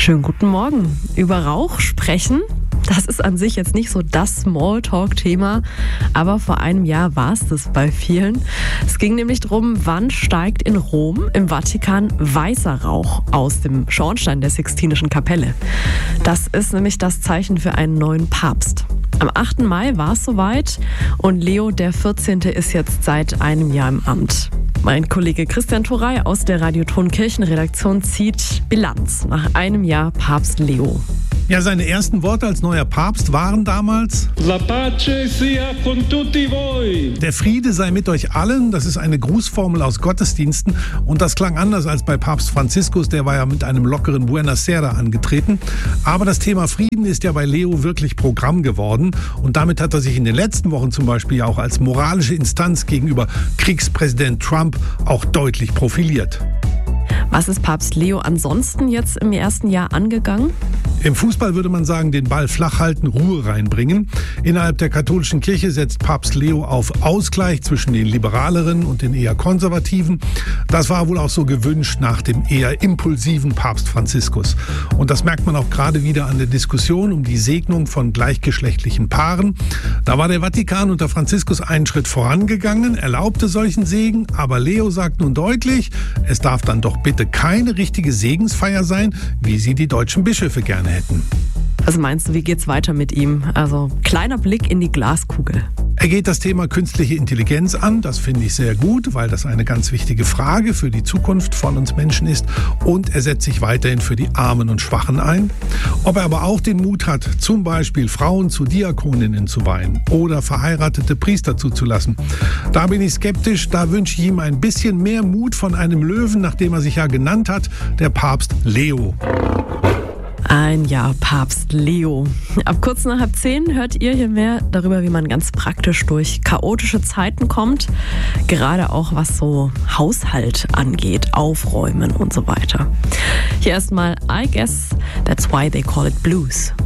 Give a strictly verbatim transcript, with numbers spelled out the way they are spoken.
Schönen guten Morgen. Über Rauch sprechen, das ist an sich jetzt nicht so das Smalltalk-Thema, aber vor einem Jahr war es das bei vielen. Es ging nämlich darum, wann steigt in Rom im Vatikan weißer Rauch aus dem Schornstein der Sixtinischen Kapelle. Das ist nämlich das Zeichen für einen neuen Papst. Am achten Mai war es soweit und Leo der vierzehnte ist jetzt seit einem Jahr im Amt. Mein Kollege Christian Thorey aus der Radioton Kirchenredaktion zieht Bilanz nach einem Jahr Papst Leo. Ja, seine ersten Worte als neuer Papst waren damals: La pace sia con tutti voi. Der Friede sei mit euch allen. Das ist eine Grußformel aus Gottesdiensten und das klang anders als bei Papst Franziskus, der war ja mit einem lockeren Buonasera angetreten. Aber das Thema Frieden ist ja bei Leo wirklich Programm geworden und damit hat er sich in den letzten Wochen zum Beispiel ja auch als moralische Instanz gegenüber Kriegspräsident Trump auch deutlich profiliert. Was ist Papst Leo ansonsten jetzt im ersten Jahr angegangen? Im Fußball würde man sagen, den Ball flach halten, Ruhe reinbringen. Innerhalb der katholischen Kirche setzt Papst Leo auf Ausgleich zwischen den Liberaleren und den eher Konservativen. Das war wohl auch so gewünscht nach dem eher impulsiven Papst Franziskus. Und das merkt man auch gerade wieder an der Diskussion um die Segnung von gleichgeschlechtlichen Paaren. Da war der Vatikan unter Franziskus einen Schritt vorangegangen, erlaubte solchen Segen, aber Leo sagt nun deutlich, es darf dann doch bitte keine richtige Segensfeier sein, wie sie die deutschen Bischöfe gerne hätten. Also meinst du, wie geht's weiter mit ihm? Also kleiner Blick in die Glaskugel. Er geht das Thema künstliche Intelligenz an. Das finde ich sehr gut, weil das eine ganz wichtige Frage für die Zukunft von uns Menschen ist. Und er setzt sich weiterhin für die Armen und Schwachen ein. Ob er aber auch den Mut hat, zum Beispiel Frauen zu Diakoninnen zu weihen oder verheiratete Priester zuzulassen, da bin ich skeptisch. Da wünsche ich ihm ein bisschen mehr Mut von einem Löwen, nachdem er sich ja genannt hat, der Papst Leo. Ein Jahr Papst Leo. Ab kurz nach halb zehn hört ihr hier mehr darüber, wie man ganz praktisch durch chaotische Zeiten kommt. Gerade auch was so Haushalt angeht, Aufräumen und so weiter. Hier erstmal I Guess That's Why They Call It Blues.